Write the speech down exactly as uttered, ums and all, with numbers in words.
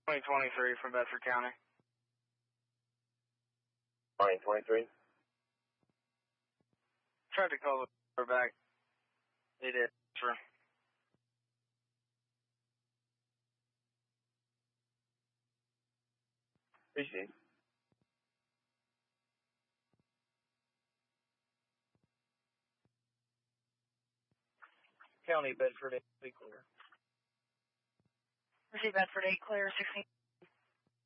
twenty twenty-three from Bedford County. twenty twenty-three. Tried to call the back. They did. Sure. Appreciate it. County, Bedford, eight, clear. Receive Bedford eight, clear, sixteen.